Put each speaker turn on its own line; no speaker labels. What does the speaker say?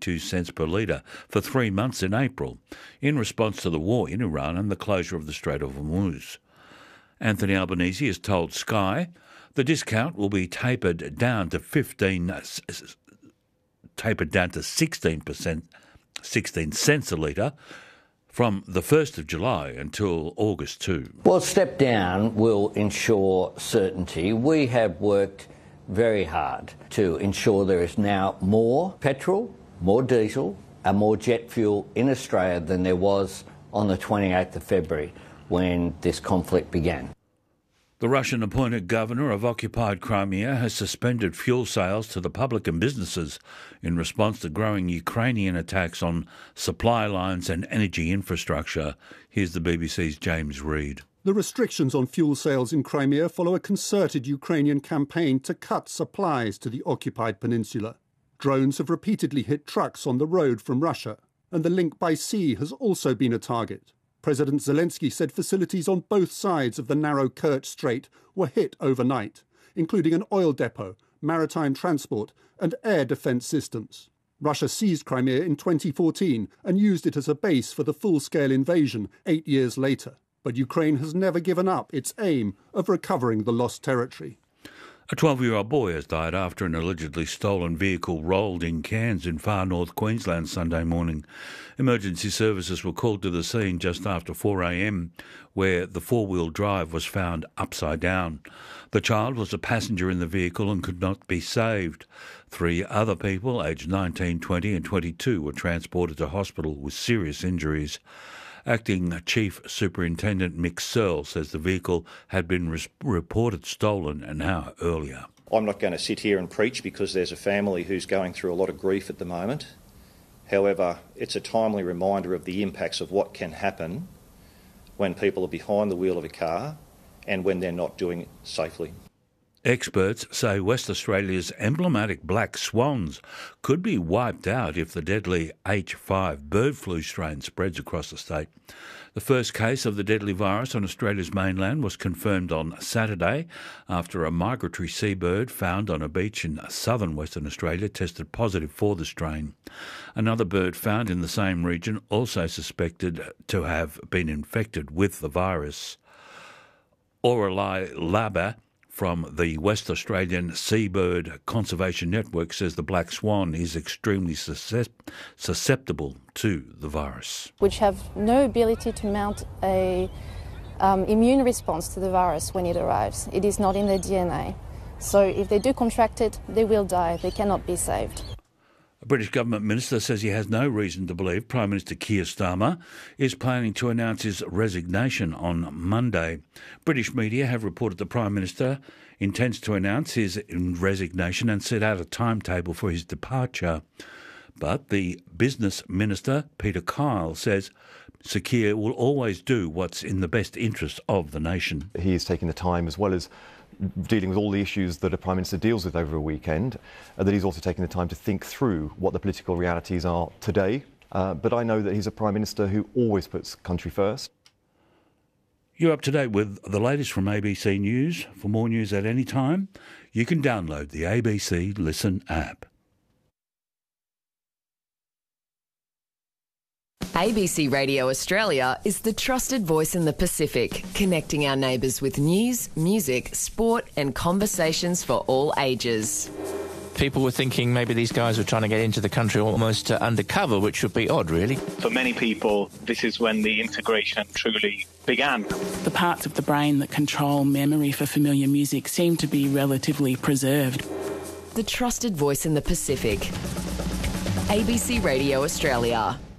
72 cents per litre for 3 months in April, in response to the war in Iran and the closure of the Strait of Hormuz. Anthony Albanese has told Sky the discount will be tapered down to 16 cents a litre from the 1st of July until August 2.
Well, step down will ensure certainty. We have worked very hard to ensure there is now more petrol, more diesel and more jet fuel in Australia than there was on the 28th of February when this conflict began.
The Russian-appointed governor of occupied Crimea has suspended fuel sales to the public and businesses in response to growing Ukrainian attacks on supply lines and energy infrastructure. Here's the BBC's James Reid.
The restrictions on fuel sales in Crimea follow a concerted Ukrainian campaign to cut supplies to the occupied peninsula. Drones have repeatedly hit trucks on the road from Russia, and the link by sea has also been a target. President Zelensky said facilities on both sides of the narrow Kerch Strait were hit overnight, including an oil depot, maritime transport and air defence systems. Russia seized Crimea in 2014 and used it as a base for the full-scale invasion 8 years later. But Ukraine has never given up its aim of recovering the lost territory.
A 12-year-old boy has died after an allegedly stolen vehicle rolled in Cairns in far north Queensland Sunday morning. Emergency services were called to the scene just after 4 a.m, where the four-wheel drive was found upside down. The child was a passenger in the vehicle and could not be saved. 3 other people, aged 19, 20 and 22, were transported to hospital with serious injuries. Acting Chief Superintendent Mick Searle says the vehicle had been reported stolen an hour earlier.
I'm not going to sit here and preach because there's a family who's going through a lot of grief at the moment. However, it's a timely reminder of the impacts of what can happen when people are behind the wheel of a car and when they're not doing it safely.
Experts say West Australia's emblematic black swans could be wiped out if the deadly H5 bird flu strain spreads across the state. The first case of the deadly virus on Australia's mainland was confirmed on Saturday after a migratory seabird found on a beach in southern Western Australia tested positive for the strain. Another bird found in the same region also suspected to have been infected with the virus. Aurelie Laber from the West Australian Seabird Conservation Network says the black swan is extremely susceptible to the virus.
Which have no ability to mount a immune response to the virus when it arrives. It is not in their DNA. So if they do contract it, they will die. They cannot be saved.
A British government minister says he has no reason to believe Prime Minister Keir Starmer is planning to announce his resignation on Monday. British media have reported the Prime Minister intends to announce his resignation and set out a timetable for his departure. But the Business Minister, Peter Kyle, says Sir Keir will always do what's in the best interest of the nation.
He is taking the time, as well as dealing with all the issues that a Prime Minister deals with over a weekend, that he's also taking the time to think through what the political realities are today. But I know that he's a Prime Minister who always puts country first.
You're up to date with the latest from ABC News. For more news at any time, you can download the ABC Listen app.
ABC Radio Australia is the trusted voice in the Pacific, connecting our neighbours with news, music, sport and conversations for all ages.
People were thinking maybe these guys were trying to get into the country almost undercover, which would be odd, really.
For many people, this is when the integration truly began.
The parts of the brain that control memory for familiar music seem to be relatively preserved.
The trusted voice in the Pacific. ABC Radio Australia.